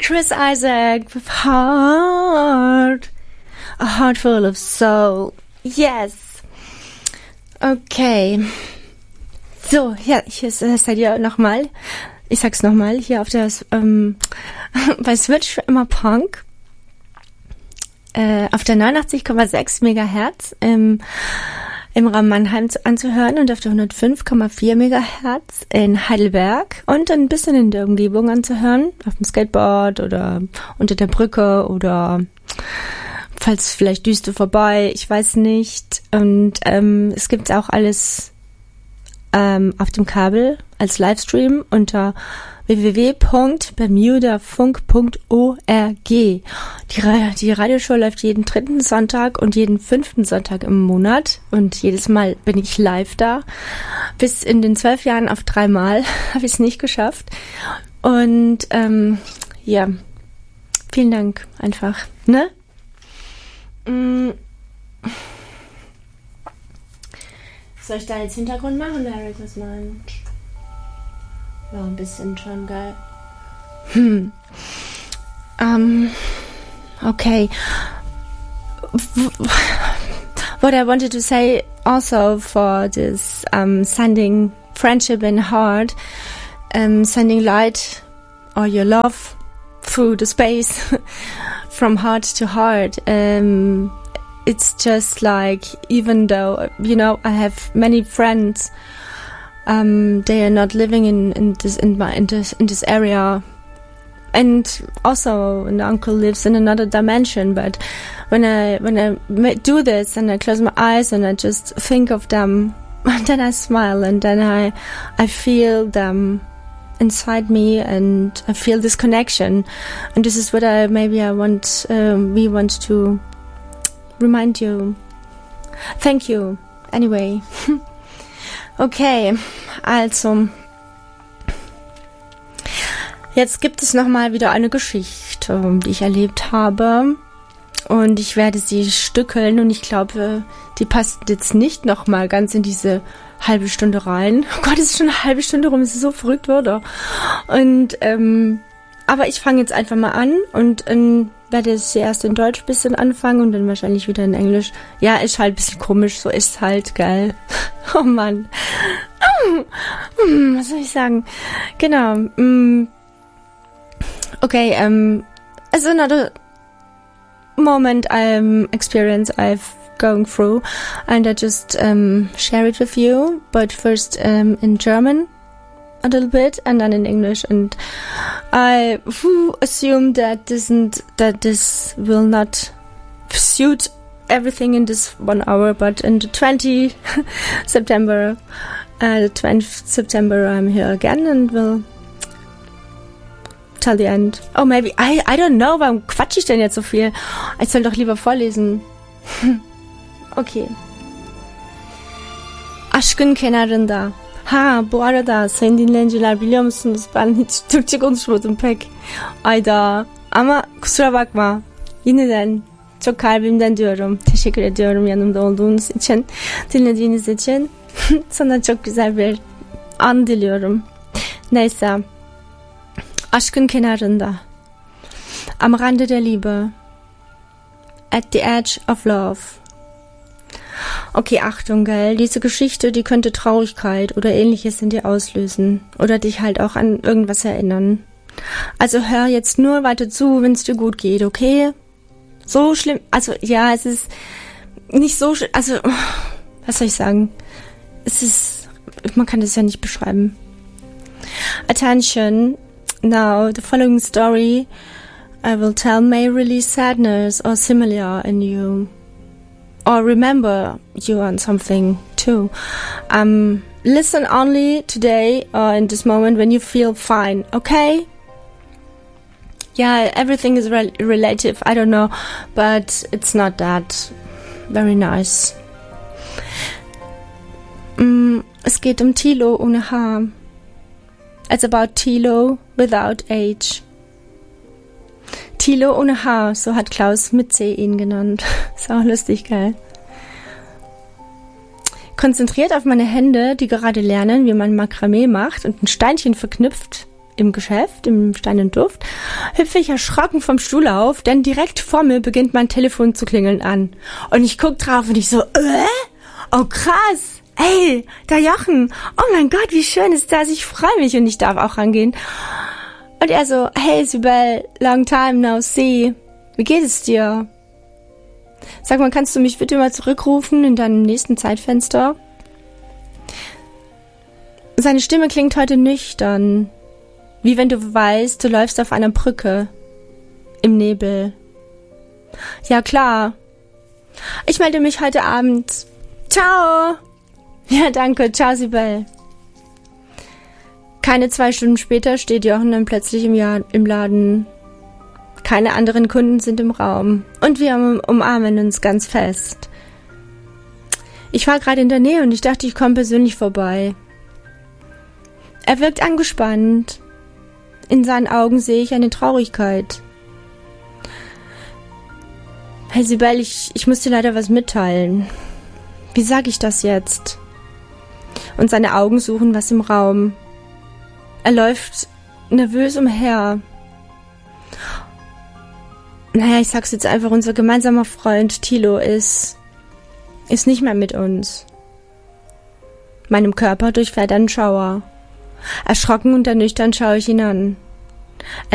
Chris Isaak with Heart. A heart full of soul. Yes. Okay. So, ja, hier seid ihr nochmal. Ich sag's nochmal, hier auf der, bei Switch immer Punk. Auf der 89,6 Megahertz im Raum Mannheim anzuhören und auf der 105,4 Megahertz in Heidelberg und ein bisschen in der Umgebung anzuhören, auf dem Skateboard oder unter der Brücke oder falls vielleicht düste vorbei, ich weiß nicht. Und es gibt auch alles auf dem Kabel als Livestream unter www.bermudafunk.org. Die Radioshow läuft jeden 3. Sonntag und jeden 5. Sonntag im Monat und jedes Mal bin ich live da. Bis in den 12 Jahren auf 3 Mal habe ich es nicht geschafft. Und ja, vielen Dank einfach, ne? Soll ich da jetzt Hintergrund machen, Larry? Was meinst du? Ja, ein bisschen schon, geil. Okay. What I wanted to say also for this sending friendship and heart, sending light or your love through the space from heart to heart. It's just like, even though, you know, I have many friends, they are not living in this area, and also an uncle lives in another dimension. But when I do this and I close my eyes and I just think of them, and then I smile and then I feel them inside me and I feel this connection, and this is what we want to remind you. Thank you. Anyway. Okay, also jetzt gibt es nochmal wieder eine Geschichte, die ich erlebt habe und ich werde sie stückeln und ich glaube, die passt jetzt nicht nochmal ganz in diese halbe Stunde rein. Oh Gott, es ist schon eine halbe Stunde rum, es ist so verrückt, oder? Und aber ich fange jetzt einfach mal an und werde es erst in Deutsch ein bisschen anfangen und dann wahrscheinlich wieder in Englisch. Ja, ist halt ein bisschen komisch, so ist halt, geil. Oh Mann. Was soll ich sagen? Genau. Okay, as another moment experience I've going through and I just share it with you, but first in German a little bit and then in English, and I assume that this will not suit everything in this 1 hour, but in the 20th September I'm here again and will till the end. Oh, maybe, I don't know, warum quatsche ich denn jetzt so viel? Ich soll doch lieber vorlesen. Okay. Aşkın kenarında. Ha, bu arada sayın dinleyiciler, biliyor musunuz, ben hiç Türkçe konuşmadım pek. Ayda. Ama kusura bakma. Yeniden çok kalbimden diyorum. Teşekkür ediyorum yanımda olduğunuz için, dinlediğiniz için. Sana çok güzel bir an diliyorum. Neyse. Aşkın kenarında. Am Rande der Liebe. At the edge of love. Okay, Achtung, gell, diese Geschichte, die könnte Traurigkeit oder ähnliches in dir auslösen oder dich halt auch an irgendwas erinnern. Also hör jetzt nur weiter zu, wenn es dir gut geht, okay? So schlimm, also ja, es ist nicht so, also, was soll ich sagen? Es ist, man kann das ja nicht beschreiben. Attention, now the following story I will tell may release sadness or similar in you. Or remember you on something too. Listen only today or in this moment when you feel fine, okay? Yeah, everything is relative, I don't know, but it's not that very nice. Es geht um Thilo ohne Haar. It's about Thilo without age. Thilo ohne Haar, so hat Klaus mit C ihn genannt. Ist auch lustig, geil. Konzentriert auf meine Hände, die gerade lernen, wie man Makramee macht und ein Steinchen verknüpft im Geschäft, im Stein und Duft, hüpfe ich erschrocken vom Stuhl auf, denn direkt vor mir beginnt mein Telefon zu klingeln an. Und ich guck drauf und ich so, oh krass, ey, der Jochen, oh mein Gott, wie schön ist das, ich freue mich und ich darf auch rangehen. Und er so, hey Sibel, long time no see, wie geht es dir? Sag mal, kannst du mich bitte mal zurückrufen in deinem nächsten Zeitfenster? Seine Stimme klingt heute nüchtern, wie wenn du weißt, du läufst auf einer Brücke im Nebel. Ja klar, ich melde mich heute Abend. Ciao! Ja, danke, ciao Sibel. Keine 2 Stunden später steht Jochen dann plötzlich im Laden. Keine anderen Kunden sind im Raum und wir umarmen uns ganz fest. Ich war gerade in der Nähe und ich dachte, ich komme persönlich vorbei. Er wirkt angespannt. In seinen Augen sehe ich eine Traurigkeit. Hey Sibel, ich muss dir leider was mitteilen. Wie sage ich das jetzt? Und seine Augen suchen was im Raum. Er läuft nervös umher. Naja, ich sag's jetzt einfach, unser gemeinsamer Freund Thilo ist nicht mehr mit uns. Meinem Körper durchfährt ein Schauer. Erschrocken und ernüchternd schaue ich ihn an.